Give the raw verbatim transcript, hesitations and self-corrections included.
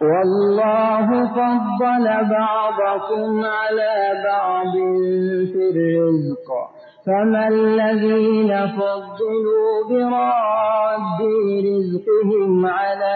والله فضل بعضكم على بعض في الرزق فما الذين فضلوا براد رزقهم على